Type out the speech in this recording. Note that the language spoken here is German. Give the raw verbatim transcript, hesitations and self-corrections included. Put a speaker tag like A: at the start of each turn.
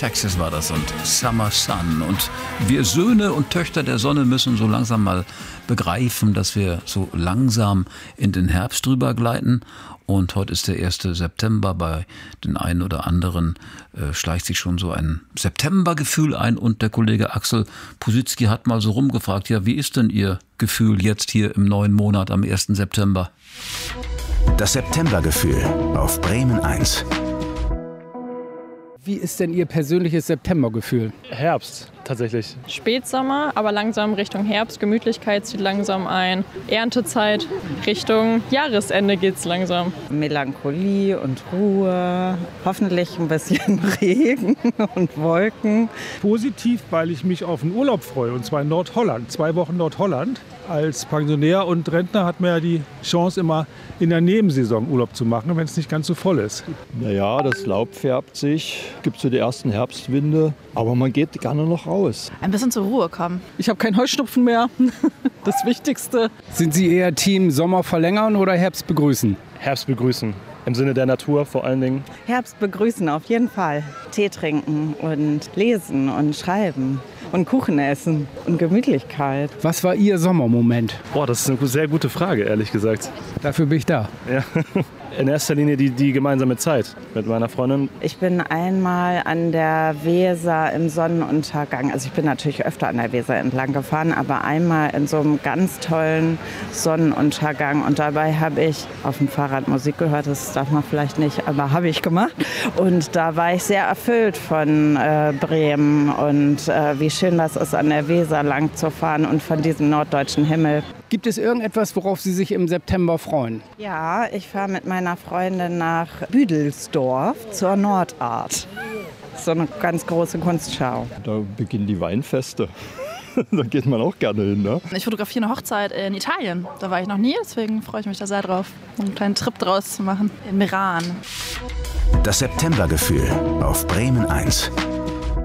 A: Texas war das und Summer Sun. Und wir Söhne und Töchter der Sonne müssen so langsam mal begreifen, dass wir so langsam in den Herbst drüber gleiten. Und heute ist der erste September. Bei den einen oder anderen äh, schleicht sich schon so ein Septembergefühl ein. Und der Kollege Axel Positzky hat mal so rumgefragt, ja, wie ist denn Ihr Gefühl jetzt hier im neuen Monat am ersten September?
B: Das Septembergefühl auf Bremen eins.
C: Wie ist denn Ihr persönliches Septembergefühl?
D: Herbst, tatsächlich.
E: Spätsommer, aber langsam Richtung Herbst. Gemütlichkeit zieht langsam ein. Erntezeit, Richtung Jahresende geht's langsam.
F: Melancholie und Ruhe, hoffentlich ein bisschen Regen und Wolken.
G: Positiv, weil ich mich auf einen Urlaub freue, und zwar in Nordholland. Zwei Wochen Nordholland. Als Pensionär und Rentner hat man ja die Chance, immer in der Nebensaison Urlaub zu machen, wenn es nicht ganz so voll ist.
H: Naja, das Laub färbt sich, gibt so die ersten Herbstwinde, aber man geht gerne noch raus.
I: Ein bisschen zur Ruhe kommen.
J: Ich habe keinen Heuschnupfen mehr, das Wichtigste.
C: Sind Sie eher Team Sommer verlängern oder Herbst begrüßen?
D: Herbst begrüßen. Im Sinne der Natur vor allen Dingen.
F: Herbst begrüßen auf jeden Fall. Tee trinken und lesen und schreiben und Kuchen essen und Gemütlichkeit.
C: Was war Ihr Sommermoment?
D: Boah, das ist eine sehr gute Frage, ehrlich gesagt.
C: Dafür bin ich da.
D: Ja. In erster Linie die, die gemeinsame Zeit mit meiner Freundin.
F: Ich bin einmal an der Weser im Sonnenuntergang, also ich bin natürlich öfter an der Weser entlang gefahren, aber einmal in so einem ganz tollen Sonnenuntergang und dabei habe ich auf dem Fahrrad Musik gehört, das darf man vielleicht nicht, aber habe ich gemacht und da war ich sehr erfüllt von äh, Bremen und äh, wie schön das ist, an der Weser lang zu fahren und von diesem norddeutschen Himmel.
C: Gibt es irgendetwas, worauf Sie sich im September freuen?
F: Ja, ich fahre mit meiner Freundin nach Büdelsdorf zur Nordart. So eine ganz große Kunstschau.
H: Da beginnen die Weinfeste. Da geht man auch gerne hin, ne?
I: Ich fotografiere eine Hochzeit in Italien. Da war ich noch nie, deswegen freue ich mich da sehr drauf, einen kleinen Trip draus zu machen. In Meran.
B: Das Septembergefühl auf Bremen eins.